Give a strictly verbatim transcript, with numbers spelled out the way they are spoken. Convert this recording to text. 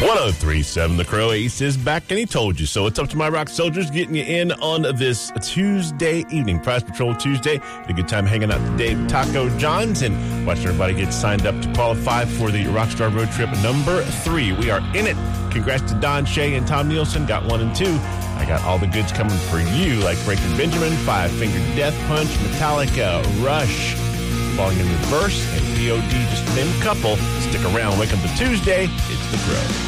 ten thirty-seven The Crow. Ace is back, and he told you so. It's up to my rock soldiers getting you in on this Tuesday evening. Prize Patrol Tuesday. Had a good time hanging out today with Taco John's and watching everybody get signed up to qualify for the Rockstar Road Trip number three. We are in it. Congrats to Don Shea and Tom Nielsen. Got one and two. I got all the goods coming for you, like Breaking Benjamin, Five Finger Death Punch, Metallica, Rush, Falling in Reverse, and P O D, just to name a couple. Stick around. Wake up to Tuesday. It's The Crow.